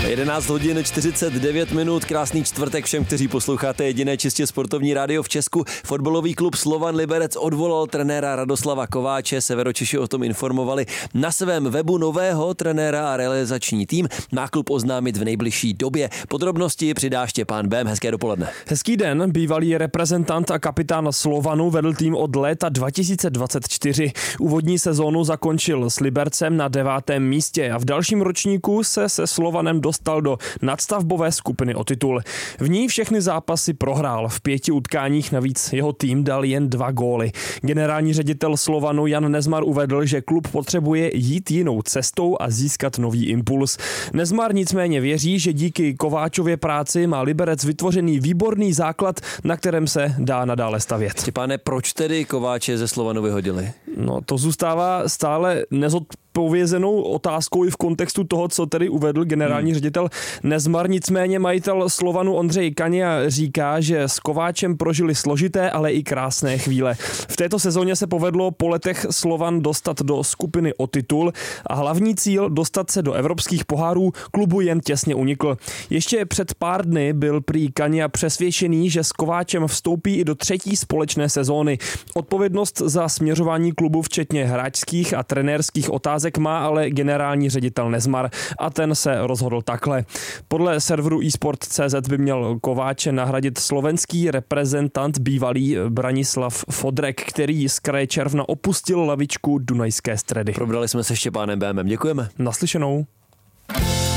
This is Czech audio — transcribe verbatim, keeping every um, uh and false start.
jedenáct hodin čtyřicet devět minut, krásný čtvrtek všem, kteří posloucháte jediné čistě sportovní rádio v Česku. Fotbalový klub Slovan Liberec odvolal trenéra Radoslava Kováče, Severočeši o tom informovali na svém webu. Nového trenéra a realizační tým má klub oznámit v nejbližší době. Podrobnosti přidá Štěpán Bém. Hezké dopoledne. Hezký den, bývalý reprezentant a kapitán Slovanu vedl tým od léta dva tisíce dvacet čtyři. Úvodní sezónu zakončil s Libercem na devátém místě a v dalším ročníku se se Slovanem dostal do nadstavbové skupiny o titul. V ní všechny zápasy prohrál. V pěti utkáních navíc jeho tým dal jen dva góly. Generální ředitel Slovanu Jan Nezmar uvedl, že klub potřebuje jít jinou cestou a získat nový impuls. Nezmar nicméně věří, že díky Kováčově práci má Liberec vytvořený výborný základ, na kterém se dá nadále stavět. Štěpáne, proč tedy Kováče ze Slovanu vyhodili? No, to zůstává stále nezodpovězenou otázkou i v kontextu toho, co tedy uvedl generální hmm. ředitel Nezmar. Nicméně majitel Slovanu Ondřej Kaňa říká, že s Kováčem prožili složité, ale i krásné chvíle. V této sezóně se povedlo po letech Slovan dostat do skupiny o titul a hlavní cíl dostat se do evropských pohárů klubu jen těsně unikl. Ještě před pár dny byl prý Kaňa přesvědčený, že s Kováčem vstoupí i do třetí společné sezóny. Odpovědnost za směřování klubu včetně hráčských a trenérských otázek má ale generální ředitel Nezmar a ten se rozhodl takhle. Podle serveru eSport tečka cé zet by měl Kováče nahradit slovenský reprezentant bývalý Branislav Fodrek, který z kraje června opustil lavičku Dunajské Stredy. Probrali jsme se Štěpánem Bémem. Děkujeme. Naslyšenou.